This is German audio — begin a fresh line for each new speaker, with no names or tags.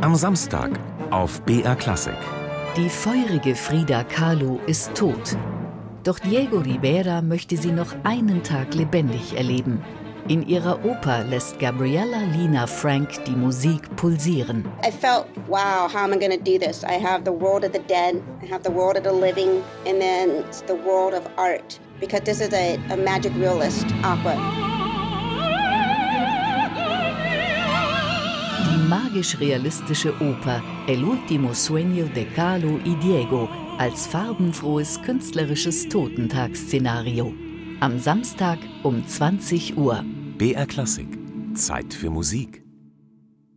Am Samstag auf BR Klassik.
Die feurige Frida Kahlo ist tot. Doch Diego Rivera möchte sie noch einen Tag lebendig erleben. In ihrer Oper lässt Gabriella Lina Frank die Musik pulsieren.
I felt, wow, how am I going to do this? I have the world of the dead, I have the world of the living, and then the world of art. Because this is a magic realist opera.
Die magisch-realistische Oper El último sueño de Kahlo y Diego als farbenfrohes künstlerisches Totentagsszenario. Am Samstag um 20 Uhr.
BR Klassik. Zeit für Musik.